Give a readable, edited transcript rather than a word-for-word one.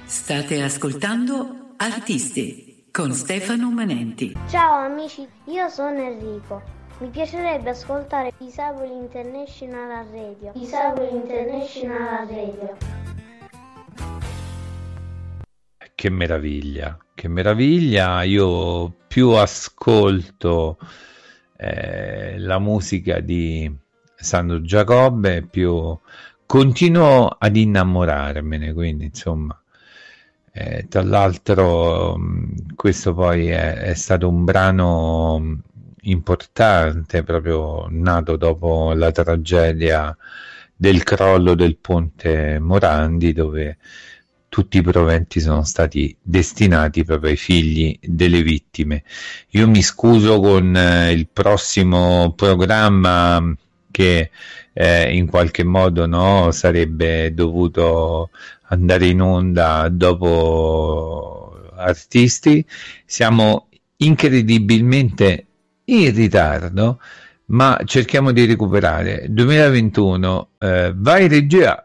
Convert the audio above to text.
State ascoltando Artisti con Stefano Manenti. Ciao amici, io sono Enrico. Mi piacerebbe ascoltare Disabili International Radio. Disabili International Radio. Che meraviglia, io più ascolto la musica di Sandro Giacobbe, più continuo ad innamorarmene, quindi insomma, tra l'altro questo poi è stato un brano importante, proprio nato dopo la tragedia del crollo del ponte Morandi, dove tutti i proventi sono stati destinati proprio ai figli delle vittime. Io mi scuso con il prossimo programma che in qualche modo sarebbe dovuto andare in onda dopo Artisti. Siamo incredibilmente in ritardo, ma cerchiamo di recuperare. 2021, vai regia!